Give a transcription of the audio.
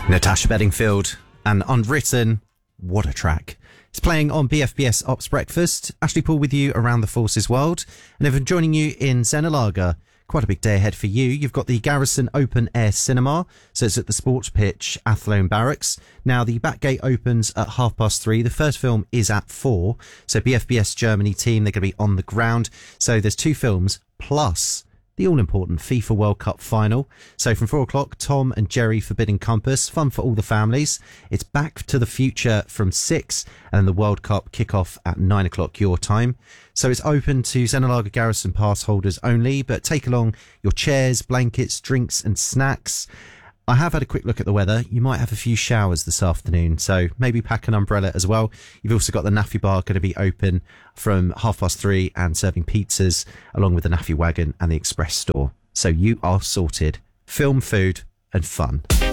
Natasha Bedingfield and Unwritten. What a track. It's playing on BFBS Ops Breakfast. Ashley Paul with you around the Forces world. And if I'm joining you in Zenalaga, quite a big day ahead for you. You've got the Garrison Open Air Cinema. So it's at the Sports Pitch, Athlone Barracks. Now, the back gate opens at 3:30. The first film is at 4. So BFBS Germany team, they're going to be on the ground. So there's 2 films plus the all-important FIFA World Cup final. So from 4 o'clock, Tom and Jerry Forbidden Compass. Fun for all the families. It's Back to the Future from 6, and then the World Cup kick-off at 9 o'clock your time. So it's open to Zenalaga Garrison pass holders only, but take along your chairs, blankets, drinks and snacks. I have had a quick look at the weather. You might have a few showers this afternoon, so maybe pack an umbrella as well. You've also got the Naffy Bar going to be open from 3:30 and serving pizzas, along with the Naffy Wagon and the Express store. So you are sorted. Film, food and fun.